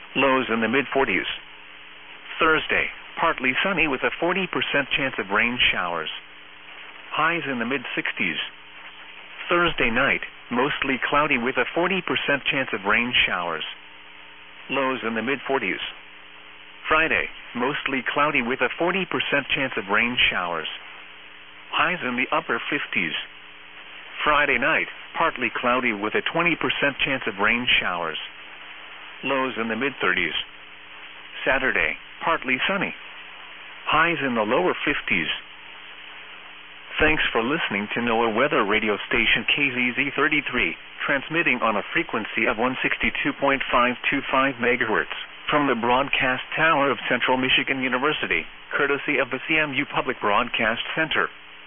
Lows in the mid-40s. Thursday, partly sunny with a 40% chance of rain showers. Highs in the mid-60s. Thursday night, mostly cloudy with a 40% chance of rain showers. Lows in the mid-40s. Friday, mostly cloudy with a 40% chance of rain showers. Highs in the upper 50s. Friday night, partly cloudy with a 20% chance of rain showers. Lows in the mid-30s. Saturday, partly sunny. Highs in the lower 50s. Thanks for listening to NOAA weather radio station KZZ33, transmitting on a frequency of 162.525 MHz from the broadcast tower of Central Michigan University, courtesy of the CMU Public Broadcast Center.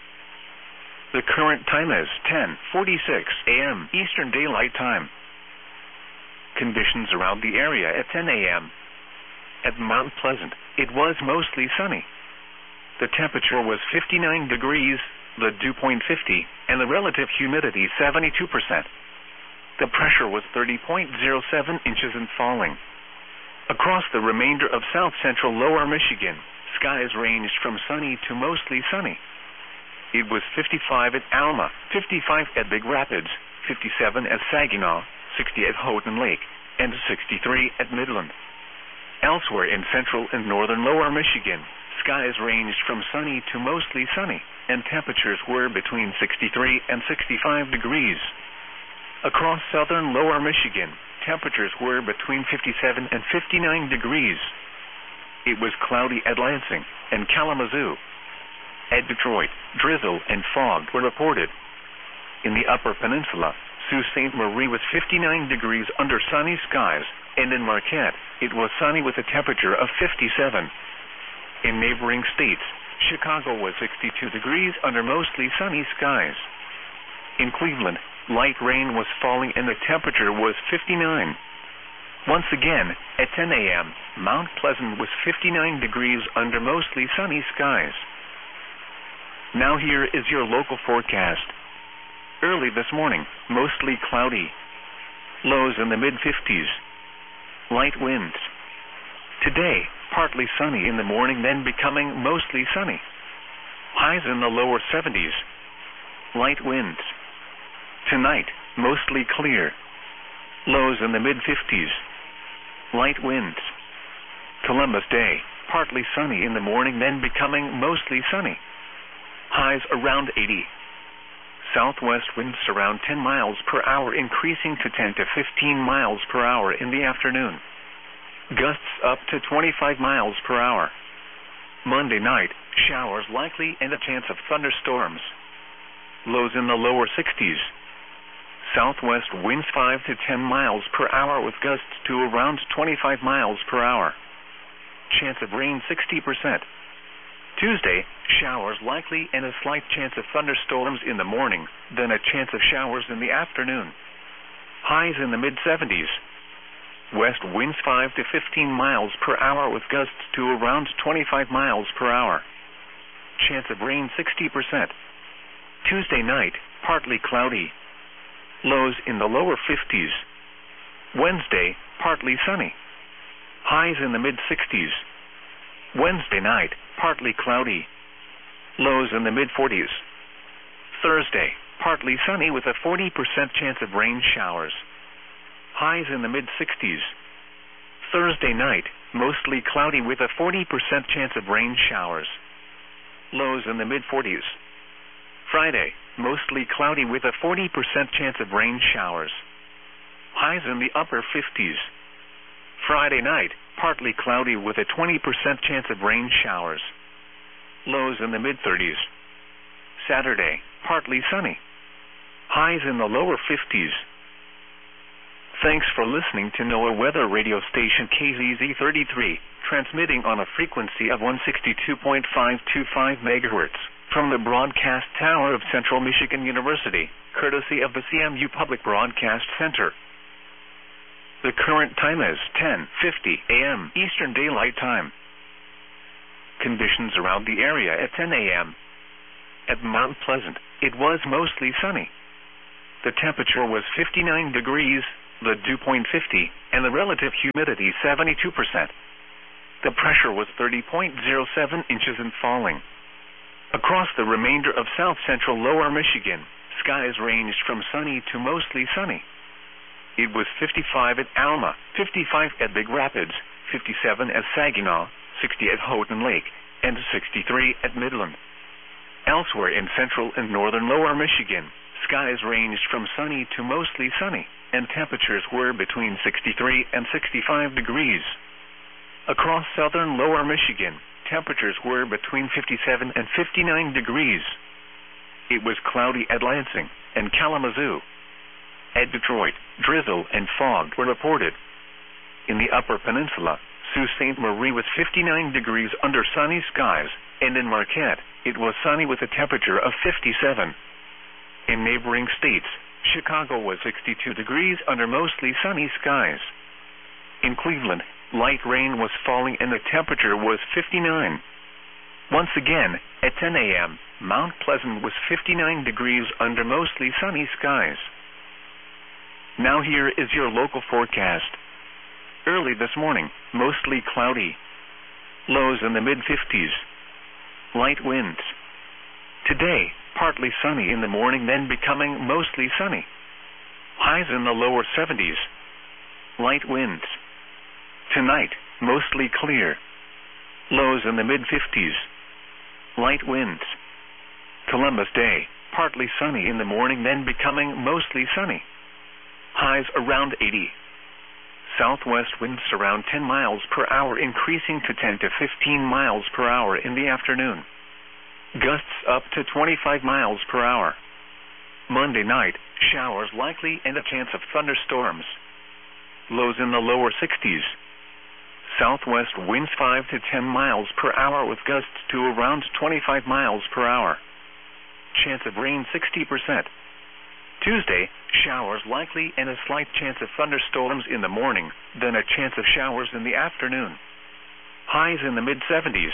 The current time is 10:46 a.m. Eastern Daylight Time. Conditions around the area at 10 a.m. At Mount Pleasant, it was mostly sunny. The temperature was 59 degrees, the dew point 50, and the relative humidity 72%. The pressure was 30.07 inches and falling. Across the remainder of south-central lower Michigan, skies ranged from sunny to mostly sunny. It was 55 at Alma, 55 at Big Rapids, 57 at Saginaw, 60 at Houghton Lake, and 63 at Midland. Elsewhere in central and northern lower Michigan, skies ranged from sunny to mostly sunny, and temperatures were between 63 and 65 degrees. Across southern lower Michigan, temperatures were between 57 and 59 degrees. It was cloudy at Lansing and Kalamazoo. At Detroit, drizzle and fog were reported. In the Upper Peninsula, Sault Ste. Marie was 59 degrees under sunny skies, and in Marquette, it was sunny with a temperature of 57. In neighboring states, Chicago was 62 degrees under mostly sunny skies. In Cleveland, light rain was falling and the temperature was 59. Once again, at 10 a.m., Mount Pleasant was 59 degrees under mostly sunny skies. Now here is your local forecast. Early this morning, mostly cloudy. Lows in the mid-50s. Light winds. Today, partly sunny in the morning, then becoming mostly sunny. Highs in the lower 70s. Light winds. Tonight, mostly clear. Lows in the mid-50s. Light winds. Columbus Day, partly sunny in the morning, then becoming mostly sunny. Highs around 80. Southwest winds around 10 miles per hour, increasing to 10 to 15 miles per hour in the afternoon. Gusts up to 25 miles per hour. Monday night, showers likely and a chance of thunderstorms. Lows in the lower 60s. Southwest winds 5 to 10 miles per hour with gusts to around 25 miles per hour. Chance of rain 60%. Tuesday, showers likely and a slight chance of thunderstorms in the morning, then a chance of showers in the afternoon. Highs in the mid-70s. West winds 5 to 15 miles per hour with gusts to around 25 miles per hour. Chance of rain 60%. Tuesday night, partly cloudy. Lows in the lower 50s. Wednesday, partly sunny. Highs in the mid-60s. Wednesday night, partly cloudy. Lows in the mid-40s. Thursday, partly sunny with a 40% chance of rain showers. Highs in the mid-60s. Thursday night, mostly cloudy with a 40% chance of rain showers. Lows in the mid-40s. Friday, mostly cloudy with a 40% chance of rain showers. Highs in the upper 50s. Friday night, partly cloudy with a 20% chance of rain showers. Lows in the mid-30s. Saturday, partly sunny. Highs in the lower 50s. Thanks for listening to NOAA weather radio station KZZ33, transmitting on a frequency of 162.525 MHz from the broadcast tower of Central Michigan University, courtesy of the CMU Public Broadcast Center. The current time is 10:50 a.m. Eastern Daylight Time. Conditions around the area at 10 a.m. At Mount Pleasant, it was mostly sunny. The temperature was 59 degrees, the dew point 50, and the relative humidity 72%. The pressure was 30.07 inches and falling. Across the remainder of south-central lower Michigan, skies ranged from sunny to mostly sunny. It was 55 at Alma, 55 at Big Rapids, 57 at Saginaw, 60 at Houghton Lake, and 63 at Midland. Elsewhere in central and northern lower Michigan, skies ranged from sunny to mostly sunny, and temperatures were between 63 and 65 degrees. Across southern lower Michigan, temperatures were between 57 and 59 degrees. It was cloudy at Lansing and Kalamazoo. At Detroit, drizzle and fog were reported. In the Upper Peninsula, Sault Ste. Marie was 59 degrees under sunny skies, and in Marquette, it was sunny with a temperature of 57. In neighboring states, Chicago was 62 degrees under mostly sunny skies. In Cleveland, light rain was falling and the temperature was 59. Once again, at 10 a.m., Mount Pleasant was 59 degrees under mostly sunny skies. Now here is your local forecast. Early this morning, mostly cloudy. Lows in the mid-50s. Light winds. Today, partly sunny in the morning, then becoming mostly sunny. Highs in the lower 70s. Light winds. Tonight, mostly clear. Lows in the mid-50s. Light winds. Columbus Day, partly sunny in the morning, then becoming mostly sunny. Highs around 80. Southwest winds around 10 miles per hour, increasing to 10 to 15 miles per hour in the afternoon. Gusts up to 25 miles per hour. Monday night, showers likely and a chance of thunderstorms. Lows in the lower 60s. Southwest winds 5 to 10 miles per hour with gusts to around 25 miles per hour. Chance of rain 60%. Tuesday, showers likely and a slight chance of thunderstorms in the morning, then a chance of showers in the afternoon. Highs in the mid-70s.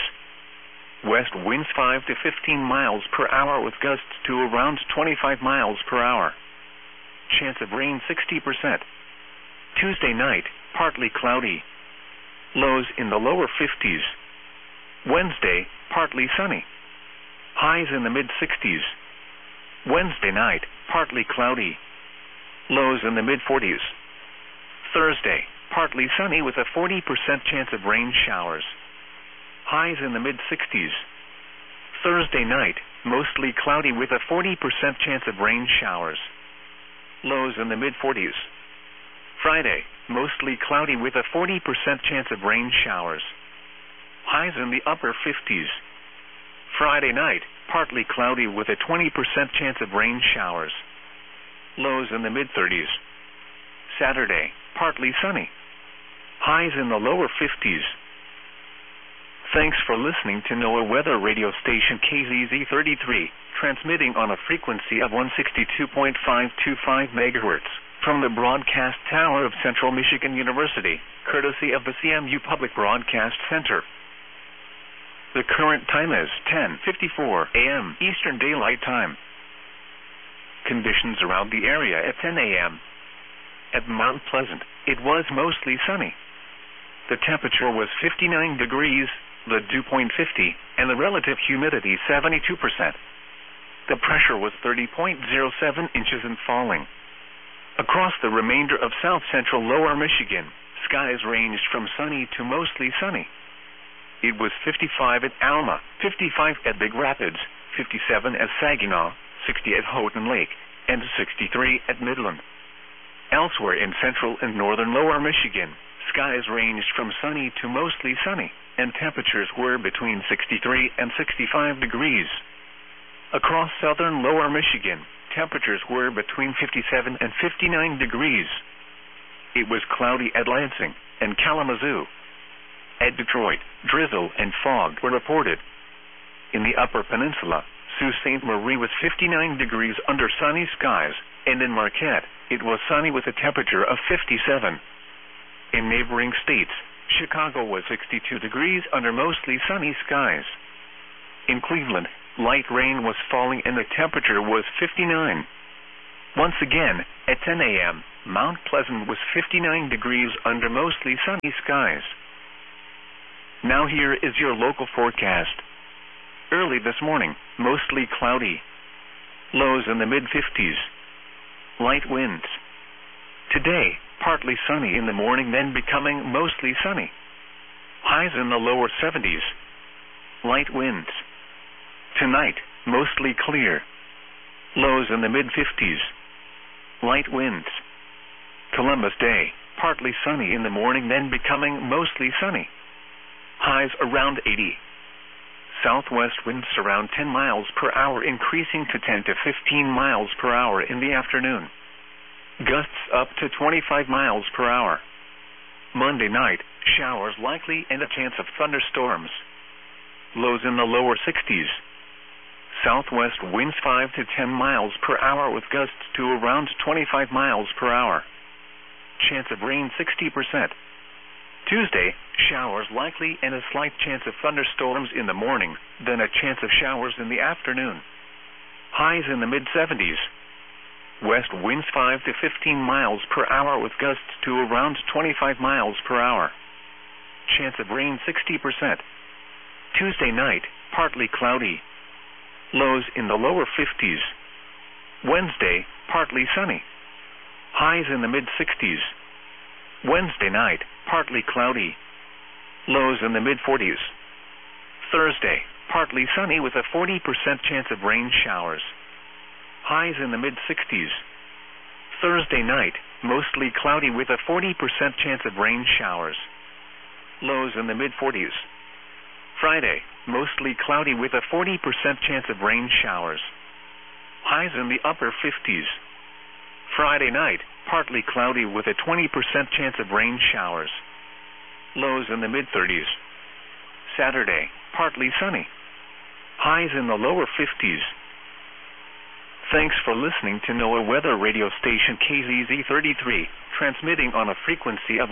West winds 5 to 15 miles per hour with gusts to around 25 miles per hour. Chance of rain 60%. Tuesday night, partly cloudy. Lows in the lower 50s. Wednesday, partly sunny. Highs in the mid-60s. Wednesday night, partly cloudy. Lows in the mid-40s. Thursday, partly sunny with a 40% chance of rain showers. Highs in the mid-60s. Thursday night, mostly cloudy with a 40% chance of rain showers. Lows in the mid-40s. Friday, mostly cloudy with a 40% chance of rain showers. Highs in the upper 50s. Friday night, partly cloudy with a 20% chance of rain showers. Lows in the mid-30s. Saturday, partly sunny. Highs in the lower 50s. Thanks for listening to NOAA Weather Radio Station KZZ-33, transmitting on a frequency of 162.525 MHz from the broadcast tower of Central Michigan University, courtesy of the CMU Public Broadcast Center. The current time is 10:54 a.m. Eastern Daylight Time. Conditions around the area at 10 a.m. At Mount Pleasant, it was mostly sunny. The temperature was 59 degrees, the dew point 50, and the relative humidity 72%. The pressure was 30.07 inches and falling. Across the remainder of south-central lower Michigan, skies ranged from sunny to mostly sunny. It was 55 at Alma, 55 at Big Rapids, 57 at Saginaw, 60 at Houghton Lake, and 63 at Midland. Elsewhere in central and northern lower Michigan, skies ranged from sunny to mostly sunny, and temperatures were between 63 and 65 degrees. Across southern lower Michigan, temperatures were between 57 and 59 degrees. It was cloudy at Lansing and Kalamazoo. At Detroit, drizzle and fog were reported. In the Upper Peninsula, Sault Ste. Marie was 59 degrees under sunny skies, and in Marquette, it was sunny with a temperature of 57. In neighboring states, Chicago was 62 degrees under mostly sunny skies. In Cleveland, light rain was falling and the temperature was 59. Once again, at 10 a.m., Mount Pleasant was 59 degrees under mostly sunny skies. Now here is your local forecast. Early this morning, mostly cloudy. Lows in the mid-50s. Light winds. Today, partly sunny in the morning, then becoming mostly sunny. Highs in the lower 70s. Light winds. Tonight, mostly clear. Lows in the mid-50s. Light winds. Columbus Day, partly sunny in the morning, then becoming mostly sunny. Highs around 80. Southwest winds around 10 miles per hour, increasing to 10 to 15 miles per hour in the afternoon. Gusts up to 25 miles per hour. Monday night, showers likely and a chance of thunderstorms. Lows in the lower 60s. Southwest winds 5 to 10 miles per hour with gusts to around 25 miles per hour. Chance of rain 60%. Tuesday, showers likely and a slight chance of thunderstorms in the morning, then a chance of showers in the afternoon. Highs in the mid-70s. West winds 5 to 15 miles per hour with gusts to around 25 miles per hour. Chance of rain 60%. Tuesday night, partly cloudy. Lows in the lower 50s. Wednesday, partly sunny. Highs in the mid-60s. Wednesday night, partly cloudy. Lows in the mid-40s. Thursday, partly sunny with a 40% chance of rain showers. Highs in the mid-60s. Thursday night, mostly cloudy with a 40% chance of rain showers. Lows in the mid-40s. Friday, mostly cloudy with a 40% chance of rain showers. Highs in the upper 50s. Friday night, partly cloudy with a 20% chance of rain showers. Lows in the mid-30s. Saturday, partly sunny. Highs in the lower 50s. Thanks for listening to NOAA Weather Radio Station KZZ33, transmitting on a frequency of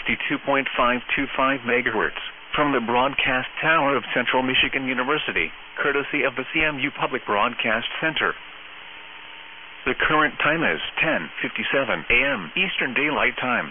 162.525 MHz from the broadcast tower of Central Michigan University, courtesy of the CMU Public Broadcast Center. The current time is 10:57 a.m. Eastern Daylight Time.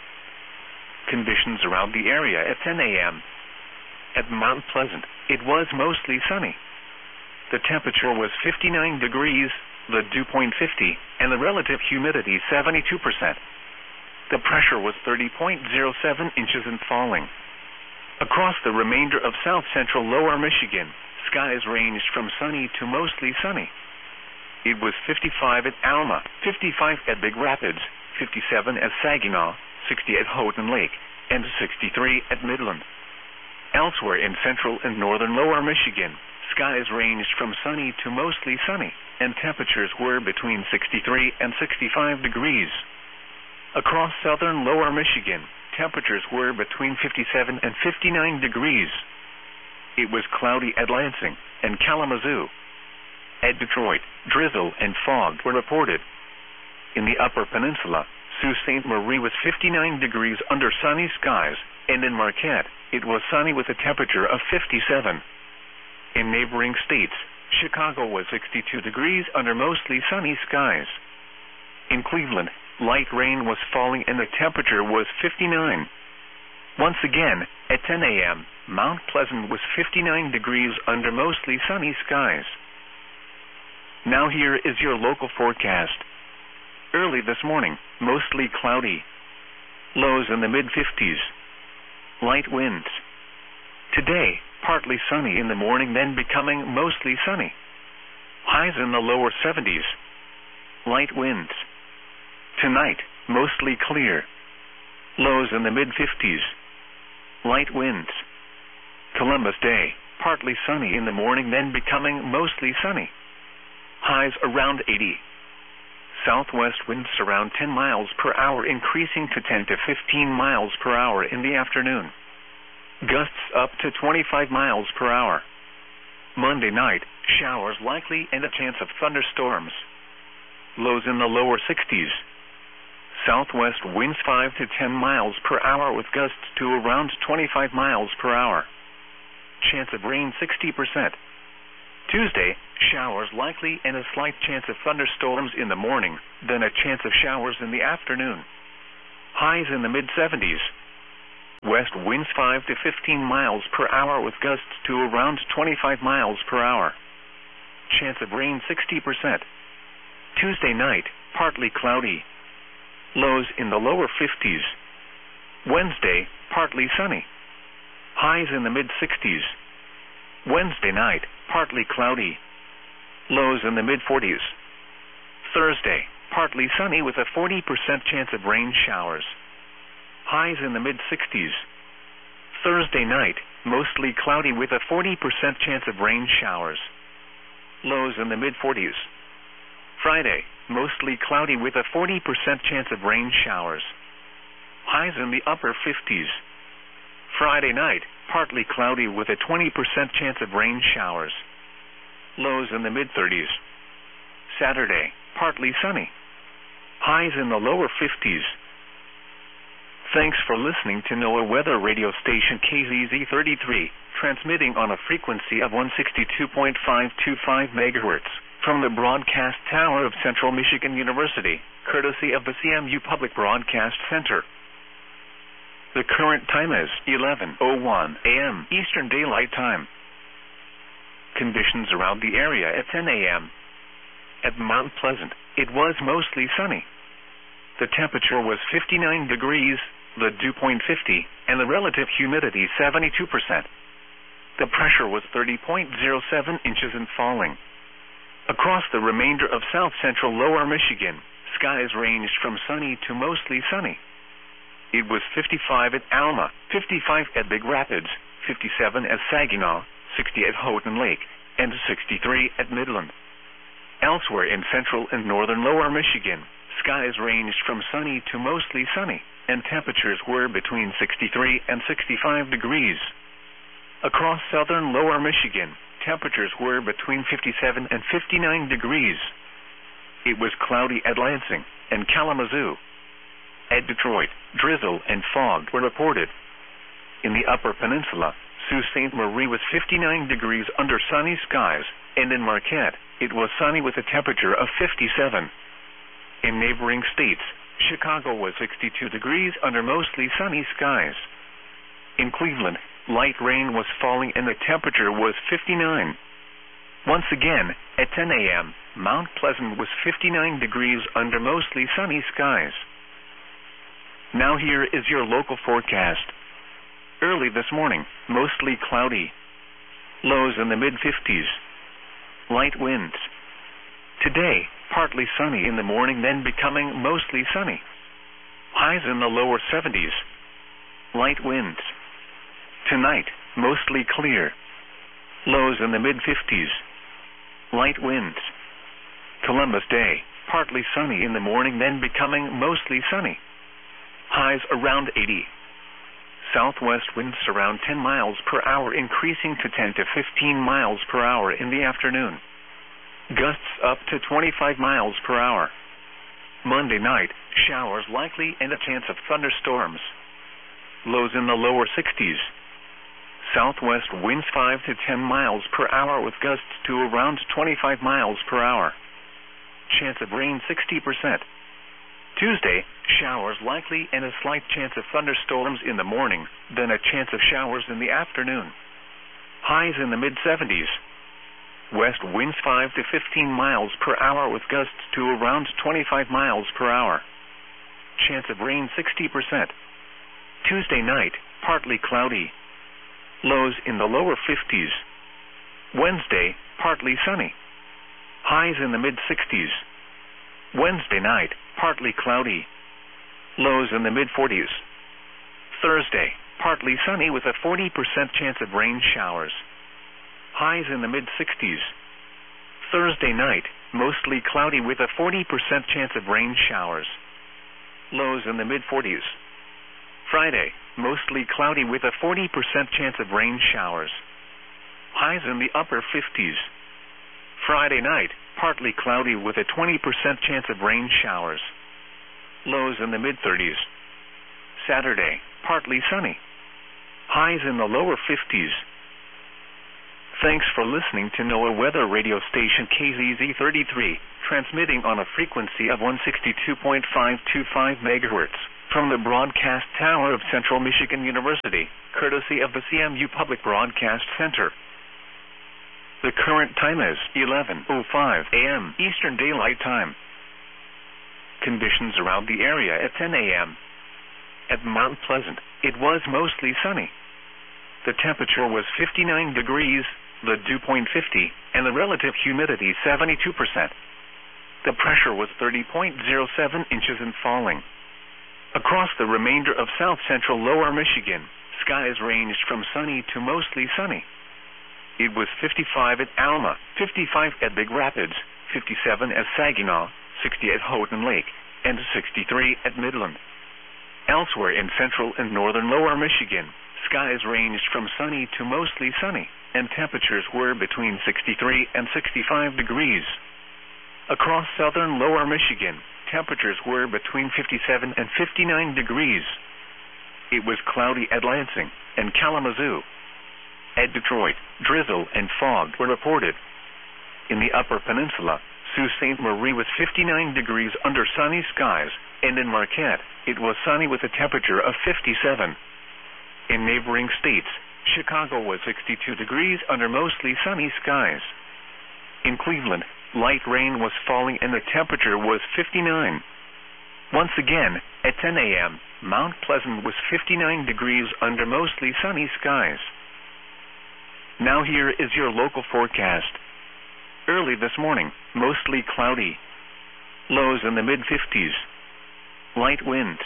Conditions around the area at 10 a.m. At Mount Pleasant, it was mostly sunny. The temperature was 59 degrees, the dew point 50, and the relative humidity 72%. The pressure was 30.07 inches and falling. Across the remainder of south-central lower Michigan, skies ranged from sunny to mostly sunny. It was 55 at Alma, 55 at Big Rapids, 57 at Saginaw, 60 at Houghton Lake, and 63 at Midland. Elsewhere in central and northern lower Michigan, skies ranged from sunny to mostly sunny, and temperatures were between 63 and 65 degrees. Across southern lower Michigan, temperatures were between 57 and 59 degrees. It was cloudy at Lansing and Kalamazoo. At Detroit, drizzle and fog were reported. In the Upper Peninsula, Sault Ste. Marie was 59 degrees under sunny skies, and in Marquette, it was sunny with a temperature of 57. In neighboring states, Chicago was 62 degrees under mostly sunny skies. In Cleveland, light rain was falling and the temperature was 59. Once again, at 10 a.m., Mount Pleasant was 59 degrees under mostly sunny skies. Now here is your local forecast. Early this morning, mostly cloudy. Lows in the mid-50s. Light winds. Today, partly sunny in the morning, then becoming mostly sunny. Highs in the lower 70s. Light winds. Tonight, mostly clear. Lows in the mid-50s. Light winds. Columbus Day, partly sunny in the morning, then becoming mostly sunny. Highs around 80. Southwest winds around 10 miles per hour, increasing to 10 to 15 miles per hour in the afternoon. Gusts up to 25 miles per hour. Monday night, showers likely and a chance of thunderstorms. Lows in the lower 60s. Southwest winds 5 to 10 miles per hour with gusts to around 25 miles per hour. Chance of rain 60%. Tuesday, showers likely and a slight chance of thunderstorms in the morning, then a chance of showers in the afternoon. Highs in the mid-70s. West winds 5 to 15 miles per hour with gusts to around 25 miles per hour. Chance of rain 60%. Tuesday night, partly cloudy. Lows in the lower 50s. Wednesday, partly sunny. Highs in the mid-60s. Wednesday night, partly cloudy. Lows in the mid-40s. Thursday, partly sunny with a 40% chance of rain showers. Highs in the mid-60s. Thursday night, mostly cloudy with a 40% chance of rain showers. Lows in the mid-40s. Friday, mostly cloudy with a 40% chance of rain showers. Highs in the upper 50s. Friday night, partly cloudy with a 20% chance of rain showers. Lows in the mid-30s. Saturday, partly sunny. Highs in the lower 50s. Thanks for listening to NOAA Weather Radio Station KZZ33, transmitting on a frequency of 162.525 MHz from the broadcast tower of Central Michigan University, courtesy of the CMU Public Broadcast Center. The current time is 11:01 a.m. Eastern Daylight Time. Conditions around the area at 10 a.m. At Mount Pleasant, it was mostly sunny. The temperature was 59 degrees, the dew point 50, and the relative humidity 72%. The pressure was 30.07 inches and falling. Across the remainder of south-central lower Michigan, skies ranged from sunny to mostly sunny. It was 55 at Alma, 55 at Big Rapids, 57 at Saginaw, 60 at Houghton Lake, and 63 at Midland. Elsewhere in central and northern lower Michigan, skies ranged from sunny to mostly sunny, and temperatures were between 63 and 65 degrees. Across southern lower Michigan, temperatures were between 57 and 59 degrees. It was cloudy at Lansing and Kalamazoo. At Detroit, drizzle and fog were reported. In the Upper Peninsula, Sault Ste. Marie was 59 degrees under sunny skies, and in Marquette, it was sunny with a temperature of 57. In neighboring states, Chicago was 62 degrees under mostly sunny skies. In Cleveland, light rain was falling and the temperature was 59. Once again, at 10 a.m., Mount Pleasant was 59 degrees under mostly sunny skies. Now here is your local forecast. Early this morning, mostly cloudy. Lows in the mid-50s. Light winds. Today, partly sunny in the morning, then becoming mostly sunny. Highs in the lower 70s. Light winds. Tonight, mostly clear. Lows in the mid-50s. Light winds. Columbus Day, partly sunny in the morning, then becoming mostly sunny. Highs around 80. Southwest winds around 10 miles per hour, increasing to 10 to 15 miles per hour in the afternoon. Gusts up to 25 miles per hour. Monday night, showers likely and a chance of thunderstorms. Lows in the lower 60s. Southwest winds 5 to 10 miles per hour with gusts to around 25 miles per hour. Chance of rain 60%. Tuesday, showers likely and a slight chance of thunderstorms in the morning, then a chance of showers in the afternoon. Highs in the mid-70s. West winds 5 to 15 miles per hour with gusts to around 25 miles per hour. Chance of rain 60%. Tuesday night, partly cloudy. Lows in the lower 50s. Wednesday, partly sunny. Highs in the mid-60s. Wednesday night, partly cloudy. Lows in the mid-40s. Thursday, partly sunny with a 40% chance of rain showers. Highs in the mid-60s. Thursday night, mostly cloudy with a 40% chance of rain showers. Lows in the mid-40s. Friday, mostly cloudy with a 40% chance of rain showers. Highs in the upper 50s. Friday night, partly cloudy with a 20% chance of rain showers. Lows in the mid-30s. Saturday, partly sunny. Highs in the lower 50s. Thanks for listening to NOAA weather radio station KZZ33, transmitting on a frequency of 162.525 MHz from the broadcast tower of Central Michigan University, courtesy of the CMU Public Broadcast Center. The current time is 11:05 a.m. Eastern Daylight Time. Conditions around the area at 10 a.m. At Mount Pleasant, it was mostly sunny. The temperature was 59 degrees, the dew point 50, and the relative humidity 72%. The pressure was 30.07 inches and falling. Across the remainder of south-central lower Michigan, skies ranged from sunny to mostly sunny. It was 55 at Alma, 55 at Big Rapids, 57 at Saginaw, 60 at Houghton Lake, and 63 at Midland. Elsewhere in central and northern lower Michigan, skies ranged from sunny to mostly sunny, and temperatures were between 63 and 65 degrees. Across southern lower Michigan, temperatures were between 57 and 59 degrees. It was cloudy at Lansing and Kalamazoo. At Detroit, drizzle and fog were reported. In the Upper Peninsula, Sault Ste. Marie was 59 degrees under sunny skies, and in Marquette, it was sunny with a temperature of 57. In neighboring states, Chicago was 62 degrees under mostly sunny skies. In Cleveland, light rain was falling and the temperature was 59. Once again, at 10 a.m., Mount Pleasant was 59 degrees under mostly sunny skies. Now here is your local forecast. Early this morning, mostly cloudy. Lows in the mid-50s. Light winds.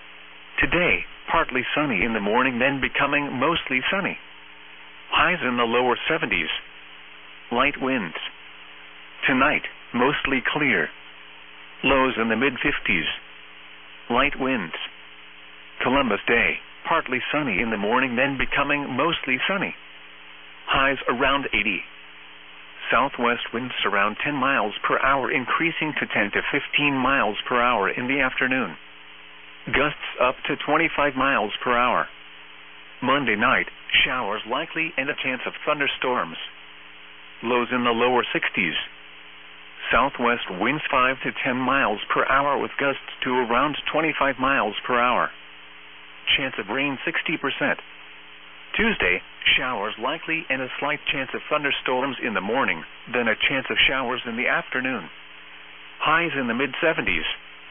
Today, partly sunny in the morning, then becoming mostly sunny. Highs in the lower 70s. Light winds. Tonight, mostly clear. Lows in the mid-50s. Light winds. Columbus Day, partly sunny in the morning, then becoming mostly sunny. Highs around 80. Southwest winds around 10 miles per hour, increasing to 10 to 15 miles per hour in the afternoon. Gusts up to 25 miles per hour. Monday night, showers likely and a chance of thunderstorms. Lows in the lower 60s. Southwest winds 5 to 10 miles per hour with gusts to around 25 miles per hour. Chance of rain 60%. Tuesday, showers likely and a slight chance of thunderstorms in the morning, then a chance of showers in the afternoon. Highs in the mid-70s.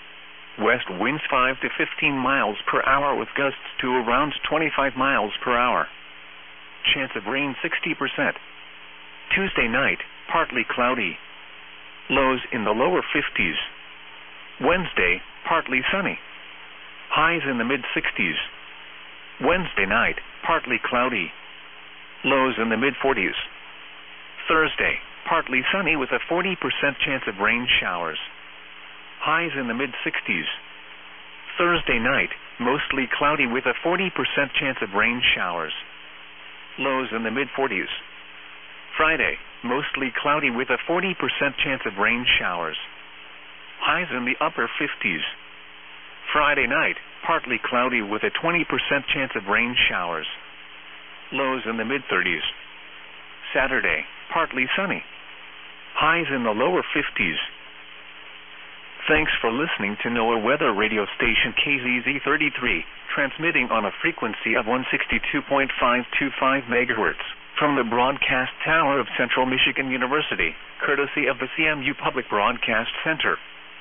West winds 5 to 15 miles per hour with gusts to around 25 miles per hour. Chance of rain 60%. Tuesday night, partly cloudy. Lows in the lower 50s. Wednesday, partly sunny. Highs in the mid-60s. Wednesday night, partly cloudy. Lows in the mid-40s. Thursday, partly sunny with a 40% chance of rain showers. Highs in the mid-60s. Thursday night, mostly cloudy with a 40% chance of rain showers. Lows in the mid-40s. Friday, mostly cloudy with a 40% chance of rain showers. Highs in the upper 50s. Friday night, partly cloudy with a 20% chance of rain showers. Lows in the mid-30s. Saturday, partly sunny. Highs in the lower 50s. Thanks for listening to NOAA weather radio station KZZ33, transmitting on a frequency of 162.525 MHz from the broadcast tower of Central Michigan University, courtesy of the CMU Public Broadcast Center.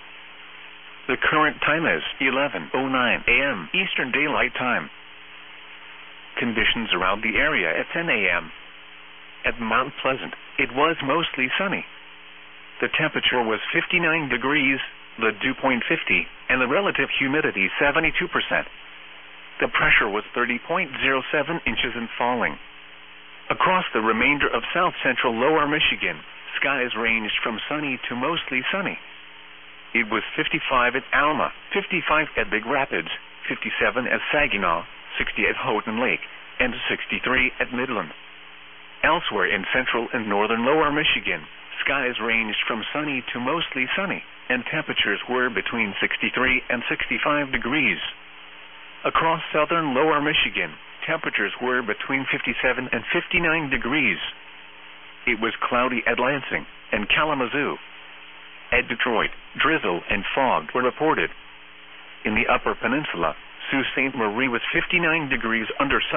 The current time is 11:09 a.m. Eastern Daylight Time. Conditions around the area at 10 a.m. At Mount Pleasant, it was mostly sunny. The temperature was 59 degrees, the dew point 50, and the relative humidity 72%. The pressure was 30.07 inches and falling. Across the remainder of south-central lower Michigan, skies ranged from sunny to mostly sunny. It was 55 at Alma, 55 at Big Rapids, 57 at Saginaw, 60 at Houghton Lake, and 63 at Midland. Elsewhere in central and northern lower Michigan, skies ranged from sunny to mostly sunny, and temperatures were between 63 and 65 degrees. Across southern lower Michigan, temperatures were between 57 and 59 degrees. it was cloudy at Lansing and Kalamazoo. At Detroit, drizzle and fog were reported. In the Upper Peninsula, Sault Ste. Marie was 59 degrees under